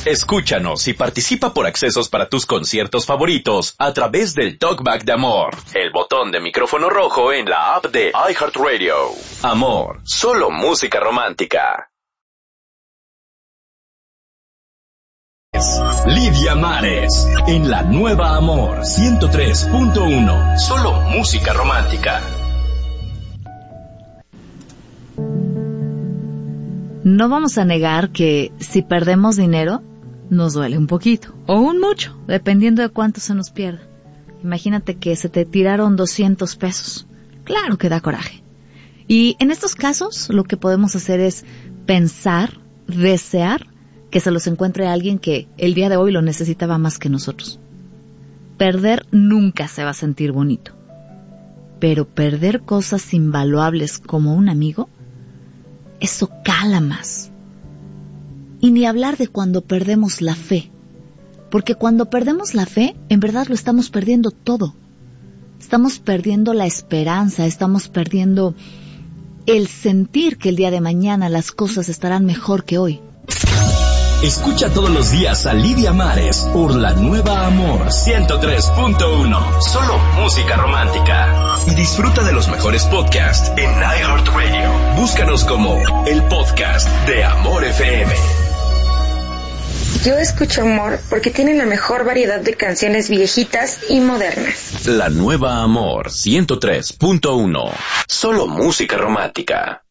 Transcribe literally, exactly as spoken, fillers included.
Escúchanos y participa por accesos para tus conciertos favoritos a través del Talkback de Amor, el botón de micrófono rojo en la app de iHeartRadio. Amor, solo música romántica. Lidia Mares, en la nueva Amor ciento tres punto uno, solo música romántica. No vamos a negar que si perdemos dinero, nos duele un poquito, o un mucho, dependiendo de cuánto se nos pierda. Imagínate que se te tiraron doscientos pesos. Claro que da coraje. Y en estos casos, lo que podemos hacer es pensar, desear, que se los encuentre alguien que el día de hoy lo necesitaba más que nosotros. Perder nunca se va a sentir bonito. Pero perder cosas invaluables como un amigo, eso cala más. Y ni hablar de cuando perdemos la fe. Porque cuando perdemos la fe, en verdad lo estamos perdiendo todo. Estamos perdiendo la esperanza, estamos perdiendo el sentir que el día de mañana las cosas estarán mejor que hoy. Escucha todos los días a Lidia Mares por la nueva Amor ciento tres punto uno. Solo música romántica. Y disfruta de los mejores podcasts en iHeartRadio. Búscanos como el podcast de Amor F M. Yo escucho Amor porque tiene la mejor variedad de canciones viejitas y modernas. La nueva Amor ciento tres punto uno. Solo música romántica.